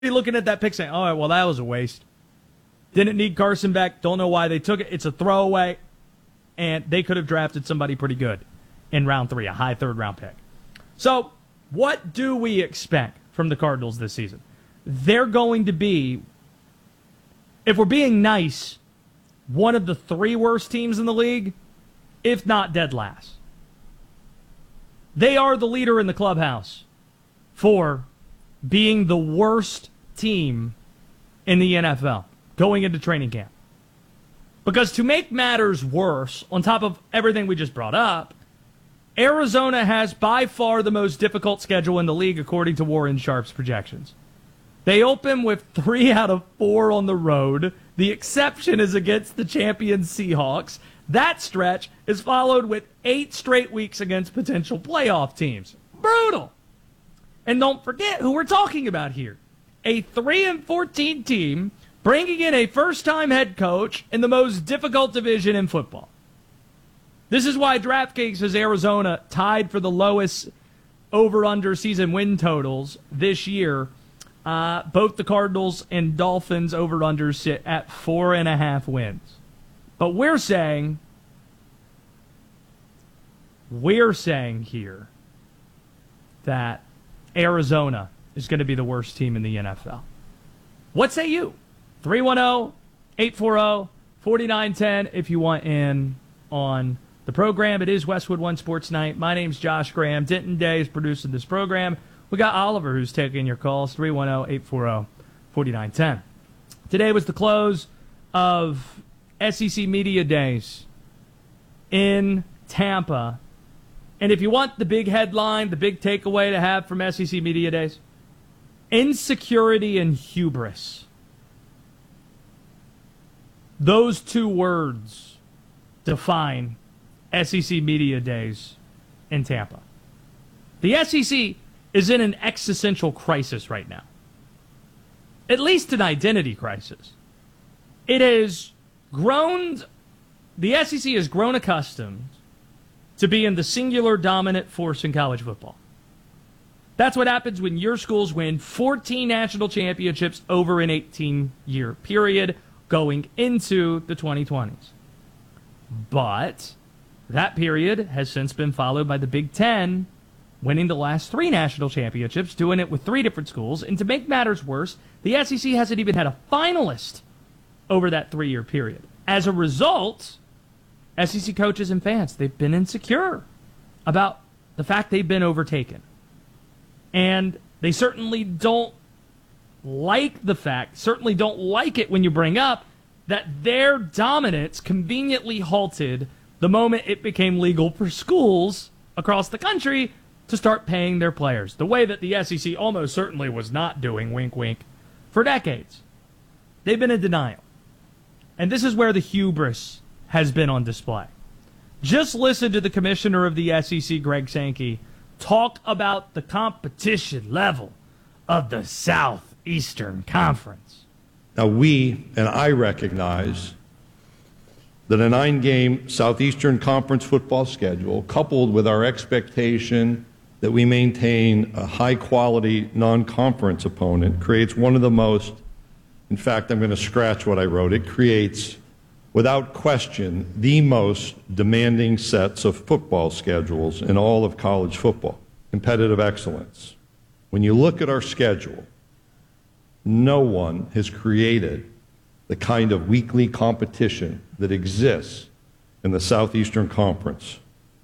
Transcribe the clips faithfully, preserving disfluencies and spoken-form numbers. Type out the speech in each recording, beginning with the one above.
looking at that pick saying, all right, well, that was a waste. Didn't need Carson back. Don't know why they took it. It's a throwaway. And they could have drafted somebody pretty good in round three, a high third-round pick. So what do we expect from the Cardinals this season? They're going to be, if we're being nice, one of the three worst teams in the league, if not dead last. They are the leader in the clubhouse for being the worst team in the N F L going into training camp. Because to make matters worse, on top of everything we just brought up, Arizona has by far the most difficult schedule in the league according to Warren Sharp's projections. They open with three out of four on the road. The exception is against the champion Seahawks. That stretch is followed with eight straight weeks against potential playoff teams. Brutal. And don't forget who we're talking about here. A three and fourteen team bringing in a first-time head coach in the most difficult division in football. This is why DraftKings has Arizona tied for the lowest over-under season win totals this year. Uh, both the Cardinals and Dolphins over-under sit at four and a half wins. But we're saying, we're saying here that Arizona is going to be the worst team in the N F L. What say you? three one zero, eight four zero, four nine one zero if you want in on the program. It is Westwood One Sports Night. My name's Josh Graham. Denton Day is producing this program. We got Oliver who's taking your calls, three one zero, eight four zero, four nine one zero. Today was the close of S E C Media Days in Tampa. And if you want the big headline, the big takeaway to have from S E C Media Days, insecurity and hubris. Those two words define S E C Media Days in Tampa. The S E C is in an existential crisis right now. At least an identity crisis. It has grown, the S E C has grown accustomed to being the singular dominant force in college football. That's what happens when your schools win fourteen national championships over an eighteen-year period going into the twenty twenties. But that period has since been followed by the Big Ten winning the last three national championships, doing it with three different schools. And to make matters worse, the S E C hasn't even had a finalist over that three-year period. As a result, S E C coaches and fans, they've been insecure about the fact they've been overtaken. And they certainly don't like the fact, certainly don't like it when you bring up that their dominance conveniently halted the moment it became legal for schools across the country to start paying their players, the way that the S E C almost certainly was not doing, wink, wink, for decades. They've been in denial. And this is where the hubris has been on display. Just listen to the commissioner of the S E C, Greg Sankey, talk about the competition level of the Southeastern Conference. Now we, and I recognize that a nine-game Southeastern Conference football schedule, coupled with our expectation that we maintain a high-quality non-conference opponent, creates one of the most, in fact, I'm going to scratch what I wrote, it creates, without question, the most demanding sets of football schedules in all of college football. Competitive excellence. When you look at our schedule, no one has created the kind of weekly competition that exists in the Southeastern Conference.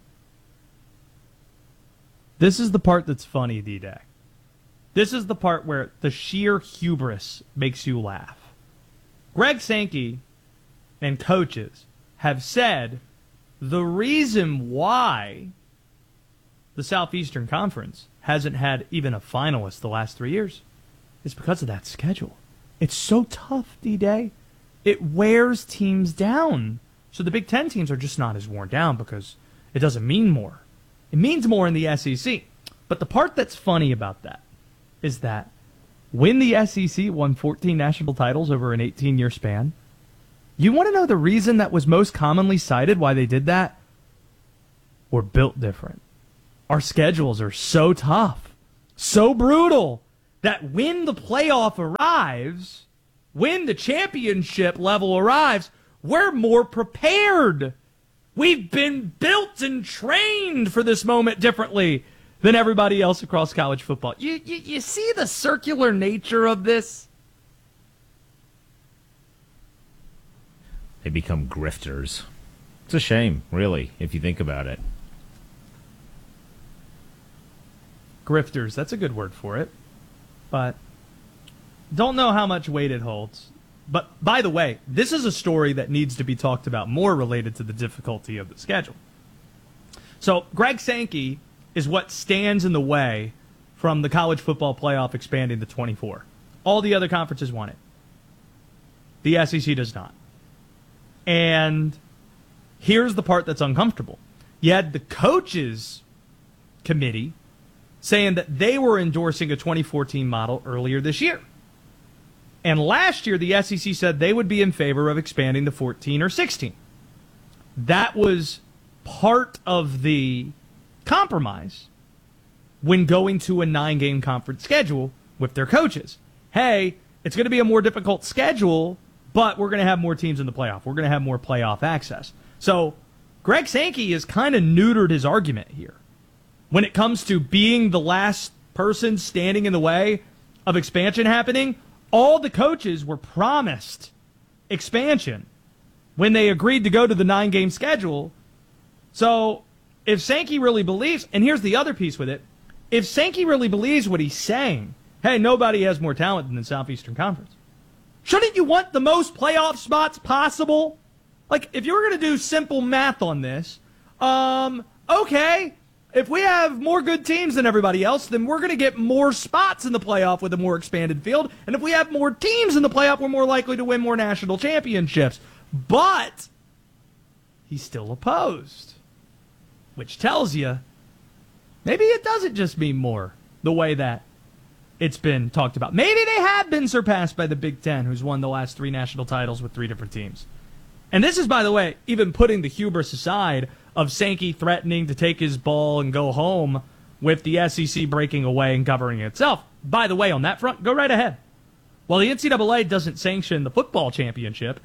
This is the part that's funny, D-Day. This is the part where the sheer hubris makes you laugh. Greg Sankey and coaches have said the reason why the Southeastern Conference hasn't had even a finalist the last three years is because of that schedule. It's so tough, D-Day. It wears teams down. So the Big Ten teams are just not as worn down because it doesn't mean more. It means more in the S E C. But the part that's funny about that is that when the S E C won fourteen national titles over an eighteen-year span, you want to know the reason that was most commonly cited why they did that? We're built different. Our schedules are so tough, so brutal, that when the playoff arrives, when the championship level arrives, we're more prepared. We've been built and trained for this moment differently than everybody else across college football. You, you, you see the circular nature of this? They become grifters. It's a shame, really, if you think about it. Grifters, that's a good word for it. But don't know how much weight it holds. But, by the way, this is a story that needs to be talked about more related to the difficulty of the schedule. So, Greg Sankey is what stands in the way from the college football playoff expanding to twenty-four. All the other conferences want it. The S E C does not. And here's the part that's uncomfortable. You had the coaches committee saying that they were endorsing a twenty fourteen model earlier this year. And last year, the S E C said they would be in favor of expanding to fourteen or sixteen. That was part of the compromise when going to a nine-game conference schedule with their coaches. Hey, it's going to be a more difficult schedule, but we're going to have more teams in the playoff. We're going to have more playoff access. So Greg Sankey has kind of neutered his argument here when it comes to being the last person standing in the way of expansion happening. All the coaches were promised expansion when they agreed to go to the nine-game schedule. So if Sankey really believes, and here's the other piece with it, if Sankey really believes what he's saying, hey, nobody has more talent than the Southeastern Conference, shouldn't you want the most playoff spots possible? Like, if you were going to do simple math on this, um, okay, if we have more good teams than everybody else, then we're going to get more spots in the playoff with a more expanded field. And if we have more teams in the playoff, we're more likely to win more national championships. But he's still opposed, which tells you maybe it doesn't just mean more the way that it's been talked about. Maybe they have been surpassed by the Big Ten, who's won the last three national titles with three different teams. And this is, by the way, even putting the hubris aside of Sankey threatening to take his ball and go home with the S E C breaking away and governing itself. By the way, on that front, go right ahead. While the N C double A doesn't sanction the football championship,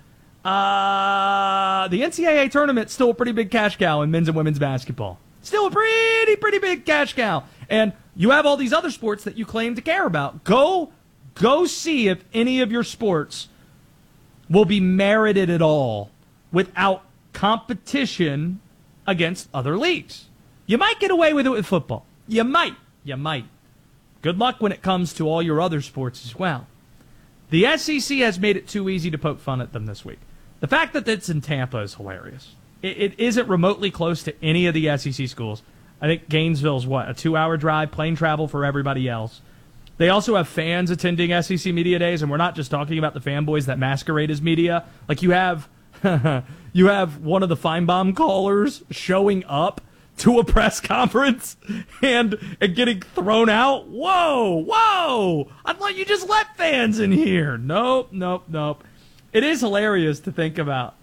uh, the N C double A tournament's still a pretty big cash cow in men's and women's basketball. Still a pretty, pretty big cash cow. And you have all these other sports that you claim to care about. Go, go see if any of your sports will be merited at all without competition against other leagues. You might get away with it with football. You might. You might. Good luck when it comes to all your other sports as well. The S E C has made it too easy to poke fun at them this week. The fact that it's in Tampa is hilarious. It, it isn't remotely close to any of the S E C schools. I think Gainesville's, what, a two-hour drive, plane travel for everybody else. They also have fans attending S E C Media Days, and we're not just talking about the fanboys that masquerade as media. Like, you have you have one of the Feinbaum callers showing up to a press conference and, and getting thrown out. Whoa, whoa! I thought you just let fans in here. Nope, nope, nope. It is hilarious to think about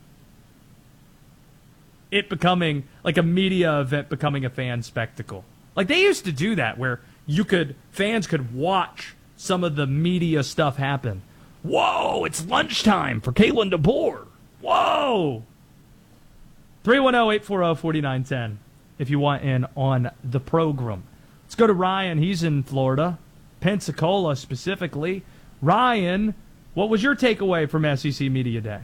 it becoming, like a media event becoming a fan spectacle. Like, they used to do that where you could, fans could watch some of the media stuff happen. Whoa, it's lunchtime for Kalen DeBoer. Whoa! three one zero, eight four zero, four nine one zero if you want in on the program. Let's go to Ryan. He's in Florida, Pensacola specifically. Ryan, what was your takeaway from S E C Media Days?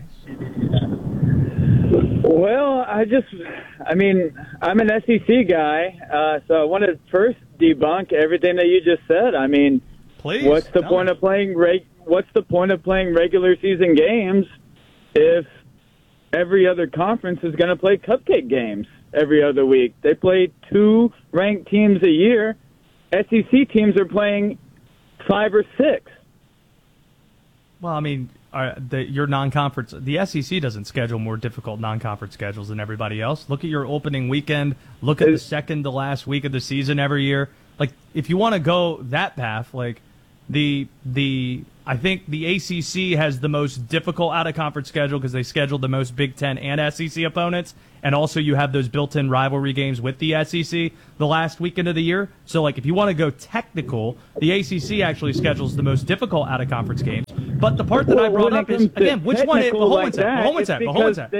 Well, I just, I mean, I'm an S E C guy, uh, so I want to first debunk everything that you just said. I mean, Please, what's the point me. of playing reg- What's the point of playing regular season games if every other conference is going to play cupcake games every other week? They play two ranked teams a year. S E C teams are playing five or six. Well, I mean, uh, the, your non-conference, the S E C doesn't schedule more difficult non-conference schedules than everybody else. Look at your opening weekend. Look at the second to last week of the season every year. Like, if you want to go that path, like the the I think the A C C has the most difficult out-of-conference schedule because they scheduled the most Big Ten and S E C opponents, and also you have those built-in rivalry games with the S E C the last weekend of the year. So, like, if you want to go technical, the A C C actually schedules the most difficult out-of-conference games. But the part that well, I brought up is, again, which one is... But hold one sec, hold one sec, hold one sec.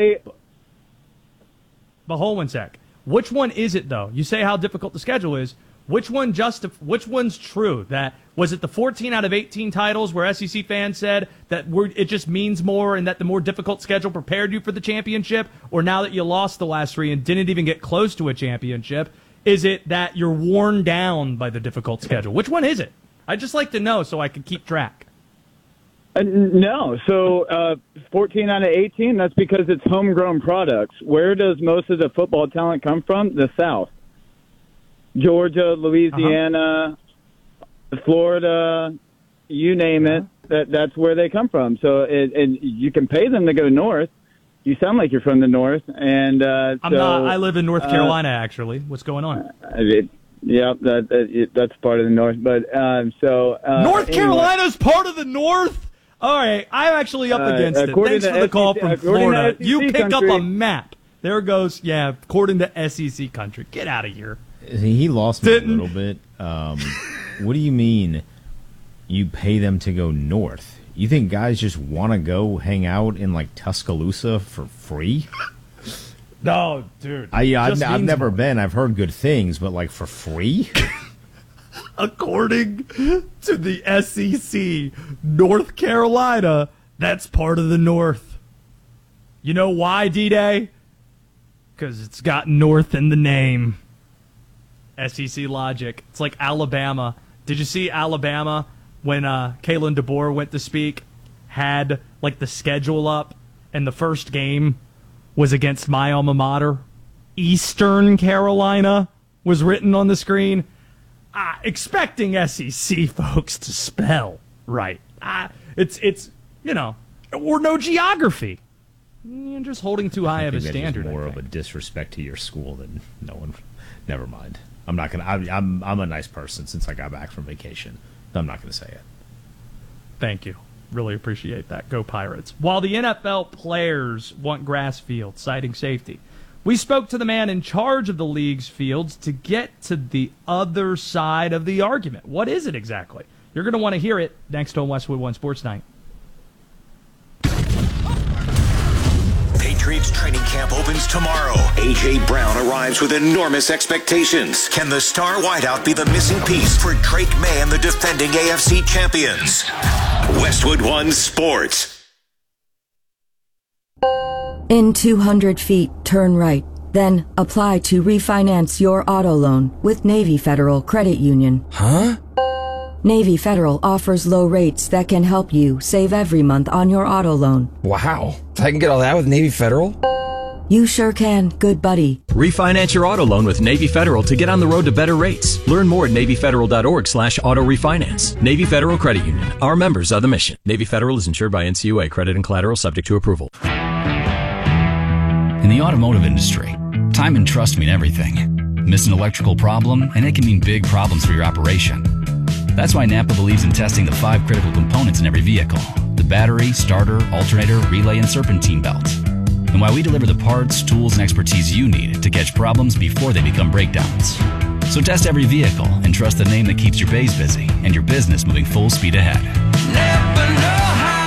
But hold one sec. Which one is it, though? You say how difficult the schedule is. Which one justif- Which one's true? That was it the fourteen out of eighteen titles where S E C fans said that we're, it just means more and that the more difficult schedule prepared you for the championship? Or now that you lost the last three and didn't even get close to a championship, is it that you're worn down by the difficult schedule? Which one is it? I'd just like to know so I can keep track. Uh, no. So uh, fourteen out of eighteen, that's because it's homegrown products. Where does most of the football talent come from? The South. Georgia, Louisiana, uh-huh. Florida, you name it. That that's where they come from. So it, and you can pay them to go north. You sound like you're from the north, and uh, I'm so, not. I live in North Carolina, uh, actually. What's going on? It, yeah, that, that it, that's part of the north. But um, so uh, North anyway. Carolina's part of the north. All right, I'm actually up Uh, against it. Thanks to for the call S E C from according to Florida. S E C You pick country. up a map. There goes. Yeah, according to S E C country. Get out of here. He lost me Didn't. a little bit. Um, what do you mean you pay them to go north? You think guys just want to go hang out in, like, Tuscaloosa for free? No, dude. I, I've, Just I've means never more. been. I've heard good things, but, like, for free? According to the S E C, North Carolina, that's part of the North. You know why, D-Day? Because it's got North in the name. S E C logic. It's like Alabama. Did you see Alabama when uh, Kalen DeBoer went to speak, had like the schedule up, and the first game was against my alma mater? Eastern Carolina was written on the screen. Uh, expecting S E C folks to spell right. Uh, it's, it's you know, or no geography. You're just holding too high I of a think that's just standard. more I of a think. disrespect to your school than no one. Never mind. I'm not gonna. I'm I'm, I'm a nice person since I got back from vacation. I'm not gonna say it. Thank you. Really appreciate that. Go Pirates. While the N F L players want grass fields, citing safety, we spoke to the man in charge of the league's fields to get to the other side of the argument. What is it exactly? You're going to want to hear it next on Westwood One Sports Night. Patriots training camp opens tomorrow. A J. Brown arrives with enormous expectations. Can the star wideout be the missing piece for Drake May and the defending A F C champions? Westwood One Sports. In two hundred feet, turn right. Then apply to refinance your auto loan with Navy Federal Credit Union. Huh? Navy Federal offers low rates that can help you save every month on your auto loan. Wow. I can get all that with Navy Federal? You sure can, good buddy. Refinance your auto loan with Navy Federal to get on the road to better rates. Learn more at NavyFederal.org slash auto refinance. Navy Federal Credit Union. Our members are the mission. Navy Federal is insured by N C U A. Credit and collateral subject to approval. In the automotive industry, time and trust mean everything. Miss an electrical problem, and it can mean big problems for your operation. That's why Napa believes in testing the five critical components in every vehicle: the battery, starter, alternator, relay, and serpentine belt. And why we deliver the parts, tools, and expertise you need to catch problems before they become breakdowns. So test every vehicle and trust the name that keeps your bays busy and your business moving full speed ahead. Never know how.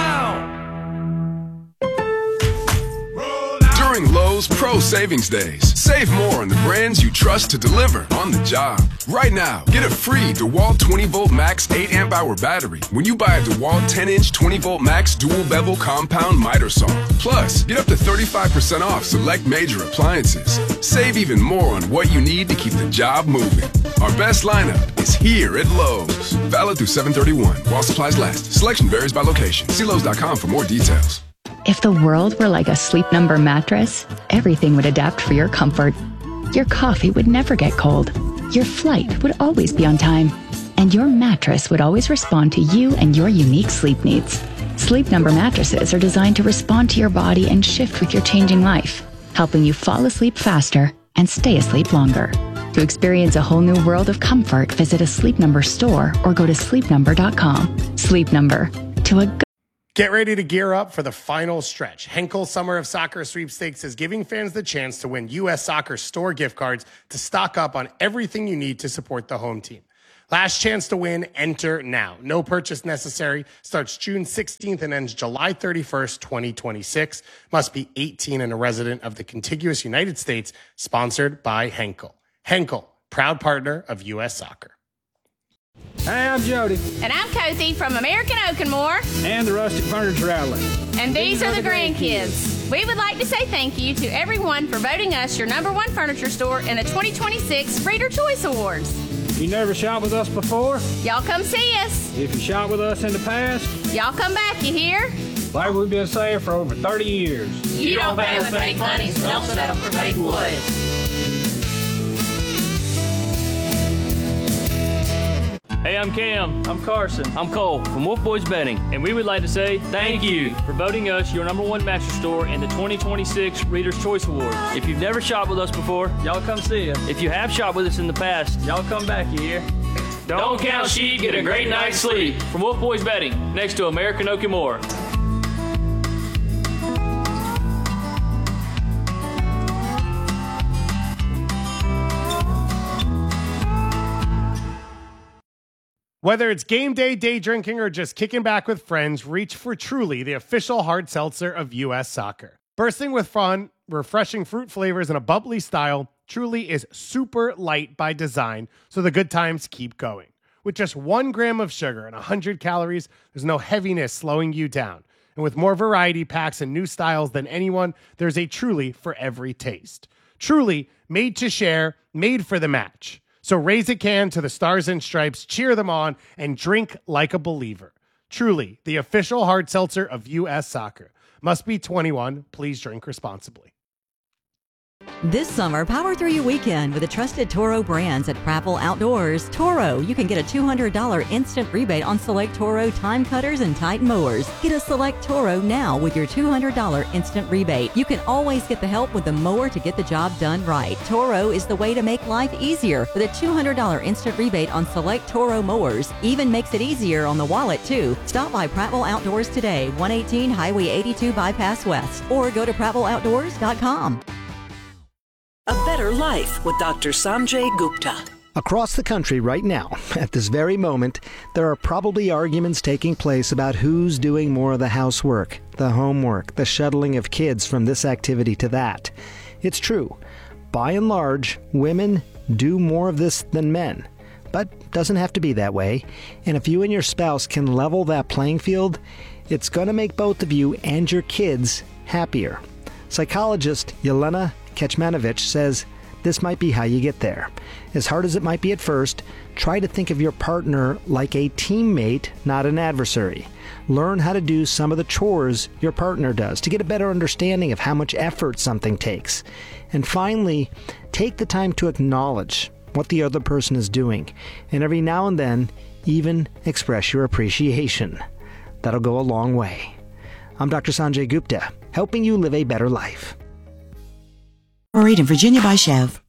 During Lowe's Pro Savings Days, save more on the brands you trust to deliver on the job. Right now, get a free DeWalt twenty volt max eight amp hour battery when you buy a DeWalt ten inch twenty volt max dual bevel compound miter saw. Plus, get up to thirty-five percent off select major appliances. Save even more on what you need to keep the job moving. Our best lineup is here at Lowe's. Valid through seven thirty-one while supplies last. Selection varies by location. See Lowe's dot com for more details. If the world were like a Sleep Number mattress, everything would adapt for your comfort. Your coffee would never get cold. Your flight would always be on time. And your mattress would always respond to you and your unique sleep needs. Sleep Number mattresses are designed to respond to your body and shift with your changing life, helping you fall asleep faster and stay asleep longer. To experience a whole new world of comfort, visit a Sleep Number store or go to sleep number dot com. Sleep Number. to a good Get ready to gear up for the final stretch. Henkel Summer of Soccer Sweepstakes is giving fans the chance to win U S Soccer store gift cards to stock up on everything you need to support the home team. Last chance to win, enter now. No purchase necessary. Starts June sixteenth and ends July thirty-first, twenty twenty-six. Must be eighteen and a resident of the contiguous United States. Sponsored by Henkel. Henkel, proud partner of U S Soccer. Hey, I'm Jody. And I'm Cozy from American Oak and More. And the Rustic Furniture Outlet. And these, these are, are the grandkids. grandkids. We would like to say thank you to everyone for voting us your number one furniture store in the twenty twenty-six Reader Choice Awards. You never shot with us before? Y'all come see us. If you shot with us in the past? Y'all come back, you hear? Like we've been saying for over thirty years. You, you don't pay with fake money, so don't settle for fake wood. Hey, I'm Cam. I'm Carson. I'm Cole from Wolf Boys Betting. And we would like to say thank you for voting us your number one mattress store in the twenty twenty-six Reader's Choice Awards. If you've never shopped with us before, y'all come see us. If you have shopped with us in the past, y'all come back, you hear? Don't, Don't count sheep, get a great night's sleep. From Wolf Boys Betting, next to American Oak and More. Whether it's game day, day drinking, or just kicking back with friends, reach for Truly, the official hard seltzer of U S Soccer. Bursting with fun, refreshing fruit flavors, and a bubbly style, Truly is super light by design, so the good times keep going. With just one gram of sugar and one hundred calories, there's no heaviness slowing you down. And with more variety packs and new styles than anyone, there's a Truly for every taste. Truly, made to share, made for the match. So raise a can to the Stars and Stripes, cheer them on, and drink like a believer. Truly, the official hard seltzer of U S Soccer. Must be twenty-one. Please drink responsibly. This summer, power through your weekend with the trusted Toro brands at Prattville Outdoors. Toro, you can get a two hundred dollars instant rebate on select Toro time cutters and Titan mowers. Get a select Toro now with your two hundred dollars instant rebate. You can always get the help with the mower to get the job done right. Toro is the way to make life easier with a two hundred dollars instant rebate on select Toro mowers. Even makes it easier on the wallet, too. Stop by Prattville Outdoors today, one eighteen Highway eighty-two Bypass West, or go to prattville outdoors dot com. A better life with Doctor Sanjay Gupta. Across the country right now, at this very moment, there are probably arguments taking place about who's doing more of the housework, the homework, the shuttling of kids from this activity to that. It's true. By and large, women do more of this than men. But doesn't have to be that way. And if you and your spouse can level that playing field, it's going to make both of you and your kids happier. Psychologist Yelena Kecmanovic says this might be how you get there. As hard as it might be at first, try to think of your partner like a teammate, not an adversary. Learn how to do some of the chores your partner does to get a better understanding of how much effort something takes. And finally, take the time to acknowledge what the other person is doing, and every now and then, even express your appreciation. That'll go a long way. I'm Doctor Sanjay Gupta, helping you live a better life. Married in Virginia by Chev.